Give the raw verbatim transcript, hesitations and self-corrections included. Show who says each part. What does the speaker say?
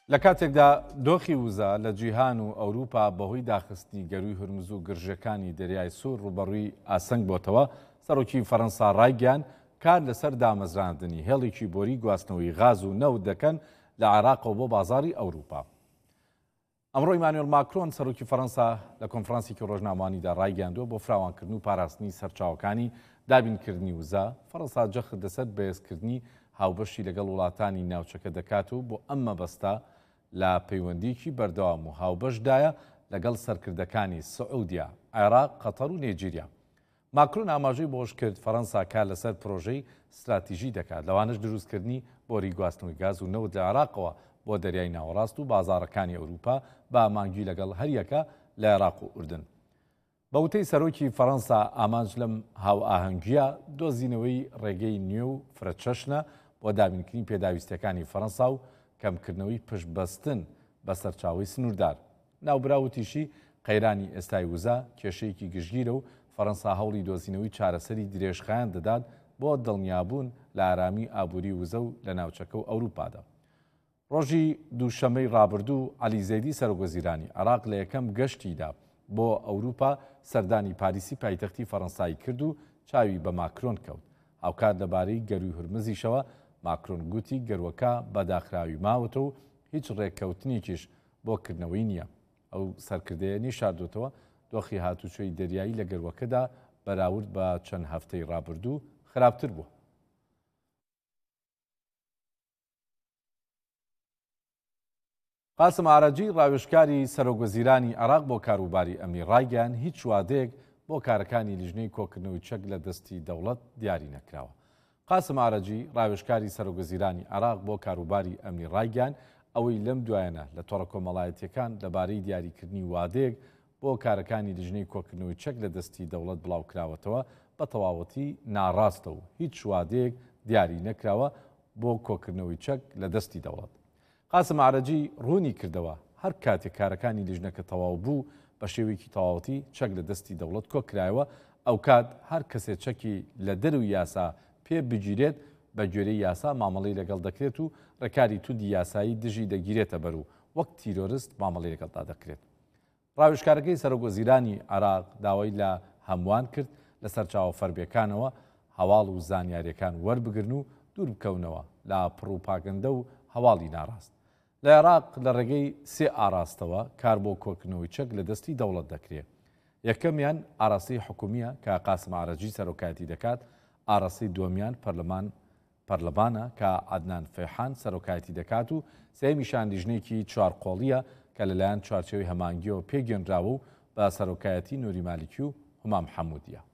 Speaker 1: لە کاتێکدا دۆخی وزە لە جیهان و ئەوروپا بەهۆی داخستنی گەروی هورمز و گرژەکانی دەریای سوور ڕوبەڕووی ئاسەنگ بۆتەوە، سەرۆکی فەڕەنسا ڕایگەیاند کار لەسەر دامەزراندنی هێڵێکی بۆری گواستنەوەی غاز و نەوت دەکەن لە عێراقەوە بۆ بازاری ئەوروپا. ئەمڕۆ ئیمانوێل ماکرۆن سەرۆکی فەڕەنسا لە کۆنفرانسێکی ڕۆژنامەوانیدا ڕایگەیاندووە بۆ فراوانکردن و پاراستنی سەرچاوەکانی دابینکردنی وزە. فەڕەنسا جەخت دەسەر بەهێزکردنی هاوبەشی لەگەڵ وڵاتانی ناوچەکە دەکات و بۆ ئەم مەبەستە لە پەیوەندیکی بەردەوام و هاوبەشدایە لەگەڵ سەرکردەکانی سعودیا، عێراق، قەتەر و نێجیریا. ماکرۆن ئاماژەی بۆش کرد فەڕەنسا کار لەسەر پرۆژەی استراتیژی دەکات، لەوانش دروستکردنی بۆری گواستنەوەی گاز و نەوت لە عێراقەوە بۆ دەریای ناوەڕاست و بازاڕەکانی ئەوروپا بە ئامانگی لەگەڵ هەریەکە لە عێراق و ئوردن. بە وتەی سەرۆکی فەڕەنسا ئامانج لەم هاوئاهەنگیە دۆزینەوەی ڕێگەی نوێ و فرەچەشنە بۆ دابینکردنی پێداویستەکانی فەڕەنسا و کەمکردنەوەی پشتبەستن بە سەرچاوی سنووردار. ناوبراوتیشی قەیرانی ئێستای وزە کێشەیەکی گشتگیرە و فەڕەنسا هەوڵی دۆزینەوەی چارەسەری درێژخایەن دەدات بۆ دڵنیابوون لە ئارامی ئابووری وزە و لە ناوچەکە و ئەوروپادا. ڕۆژی دووشەمەی ڕابردوو عەلی زەیدی سەرۆکوەزیرانی عێراق لە یەکەم گەشتیدا بۆ ئەوروپا سەردانی پاریسی پایتەختی فەڕەنسایی کرد و چاوی بە ماکرۆن کەوت. هاوکات لەبارەی گەروی هورمزیشەوە ماکرۆن گوتی گەروەکە بەداخراوی ماوەتە و هیچ ڕێککەوتنێکیش بۆ کردنەوەی نییە. ئەو سەرکردەیە نیشاردوتەوە دۆخی هاتوچۆی دەریایی لە گەروەکەدا بەراورد بە چەند هەفتەی ڕابردوو خراپتر بووە. قاسم ئاراجی ڕاوێژکاری سەرۆکوەزیرانی عێراق بۆ کاروباری ئەمنی ڕایگەیاند هیچ وادەیەک بۆ کارەکانی لیژنەی کۆکردنەوەی چەک لە دەستی دەوڵەت دیاری نەکراوە. قاسم ئاراجی ڕاوێژکاری سەرۆکوەزیرانی عێراق بۆ کاروباری ئەمنی ڕایگەیاند ئەوەی لەم دوایانە لە تۆڕە کۆمەڵایەتیەکان لەبارەی دیاریکردنی وادەیەک بۆ کارەکانی لیژنەی کۆکردنەوەی چەک لە دەستی دەوڵەت بڵاوکراوەتەوە بە تەواوەتی ناڕاستە و هیچ وادەیەک دیاری نەکراوە بۆ کۆکردنەوەی چەک لە دەستی دەوڵەت. قاسم ئاراجی ڕوونی کردەوە هەر کاتێک کارەکانی لیژنەکە تەواو بوو بە شێوەیەکی تەواوەتی چەک لە دەستی دەوڵەت کۆکرایەوە، ئەو کات هەر کەسێک چەکی لە دەروی یاسا پێ بگیرێت بە گوێرەی یاسا مامەڵەی لەگەڵ دەکرێت و ڕێکاری توندی یاسایی دژی دەگیرێتە بەر و وەک تیرۆریست مامەڵەی لەگەڵدا دەکرێت. ڕاوێژکارەکەی سەرۆکوەزیرانی عێراق داوای لە هەمووان کرد لە سەرچاوە فەربیەکانەوە هەواڵ و زانیاریەکان وەربگرن و دوور بکەونەوە لە پڕوپاگەندە و هەواڵی ناڕاست. لە عێراق لە ڕێگەی سێ ئاراستەوە کار بۆ کۆکردنەوەی چەک لە دەستی دەوڵەت دەکرێت. یەکەمیان ئاراستەی حکومیە کە قاسم ئاراجی سەرۆکایەتی دەکات، ئاراستەی دووەمیان پەرلەمان پەرلەمانە کە عەدنان فێحان سەرۆکایەتی دەکات و سێمیشان لیژنێکی چوارقۆڵیە کە لەلایەن چوارچێوەی هەمانگیەوە پێگەێنراوە و بە سەرۆکایەتی نووری مالیکی و هومام حەموودیە.